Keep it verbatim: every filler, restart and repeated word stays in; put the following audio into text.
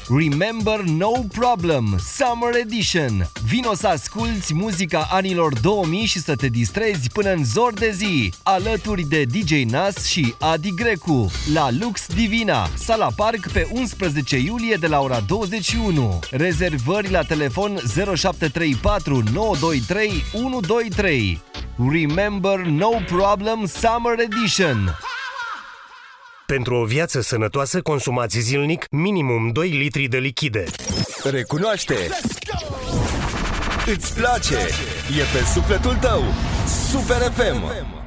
Remember No Problem, Summer Edition. Vino să asculți muzica anilor două mii și să te distrezi până în zor de zi, alături de D J Nas și Adi Grecu, la Lux Divina, Sala Park, pe unsprezece iulie de la ora douăzeci și unu. Rezervări la telefon zero șapte trei patru nouă doi trei unu doi trei. Remember No Problem Summer Edition. Pentru o viață sănătoasă, consumați zilnic minimum doi litri de lichide. Recunoaște! Îți place! E pe sufletul tău! Super F M!